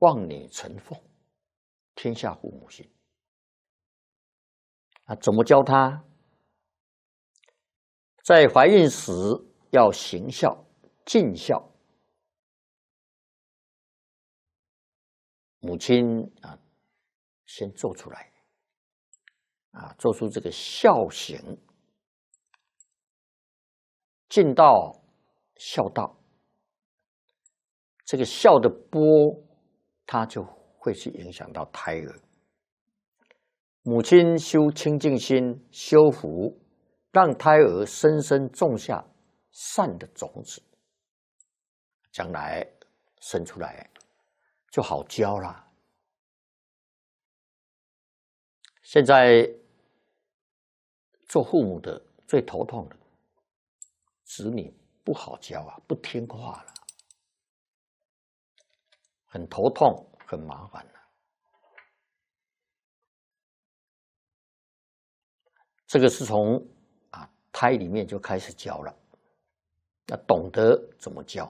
望女成凤，天下父母心。怎么教她？在怀孕时要行孝、尽孝。母亲先做出来，做出这个孝行，尽到孝道。这个孝的波，它就会去影响到胎儿。母亲修清净心，修福，让胎儿深深种下善的种子，将来生出来就好教啦。现在做父母的最头痛的，子女不好教不听话了，很头痛，很麻烦了。这个是从胎里面就开始教了，要懂得怎么教。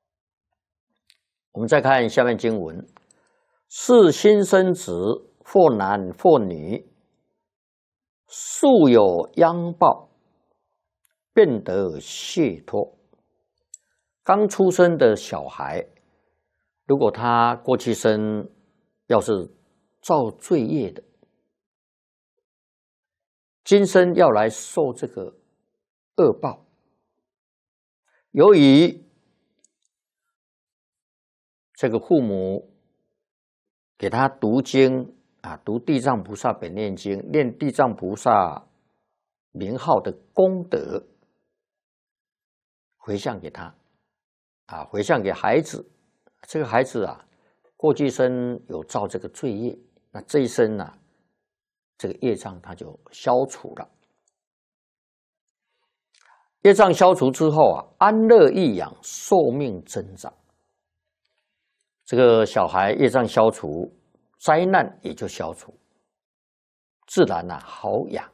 我们再看下面经文：是新生子，或男或女，素有殃报，便得解脱。刚出生的小孩，如果他过去生要是造罪业的，今生要来受这个恶报。由于这个父母给他读经读地藏菩萨本愿经，念地藏菩萨名号的功德，回向给他回向给孩子。这个孩子过去生有造这个罪业，那这一生这个业障它就消除了。业障消除之后安乐益养，寿命增长。这个小孩业障消除，灾难也就消除，自然好养。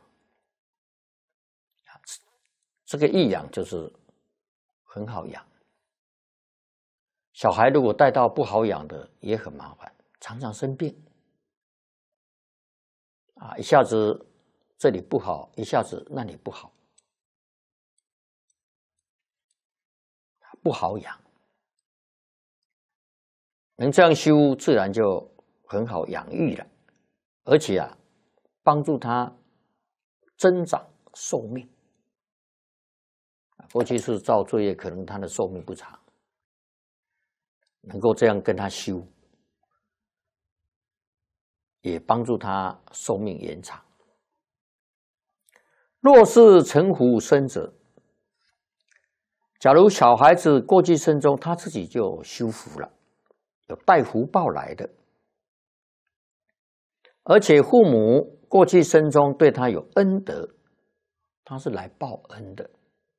这个益养就是很好养。小孩如果带到不好养的，也很麻烦，常常生病一下子这里不好，一下子那里不好，不好养。能这样修，自然就很好养育了，而且帮助他增长寿命。过去是造罪业，可能他的寿命不长，能够这样跟他修，也帮助他寿命延长。若是成福生者，假如小孩子过去生中他自己就修福了，有带福报来的，而且父母过去生中对他有恩德，他是来报恩的。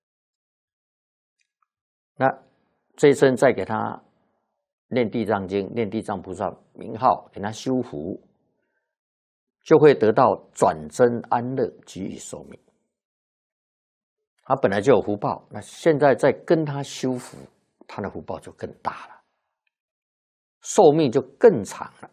那这一生再给他念地藏经，念地藏菩萨名号，给他修福，就会得到转增安乐，给予寿命。他本来就有福报，那现在再跟他修福，他的福报就更大了，寿命就更长了。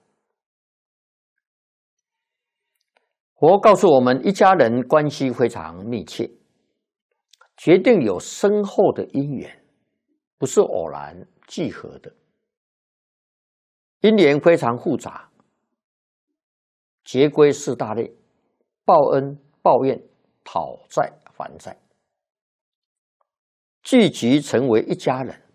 佛告诉我们，一家人关系非常密切，决定有深厚的因缘，不是偶然聚合的。因缘非常复杂，结归四大类：报恩、报怨、讨债、还债。聚集成为一家人，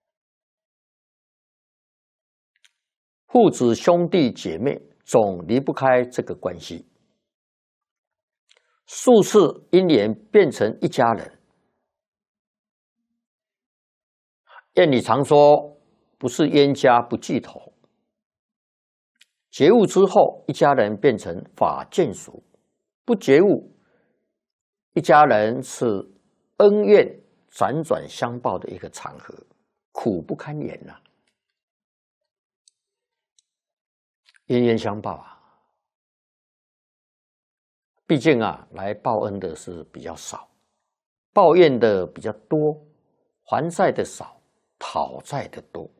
父子兄弟姐妹总离不开这个关系。数次因缘变成一家人。谚语常说，不是冤家不聚头。觉悟之后，一家人变成法眷属；不觉悟，一家人是恩怨辗转相报的一个场合，苦不堪言呐。冤冤相报毕竟来报恩的是比较少，抱怨的比较多，还债的少，讨债的多。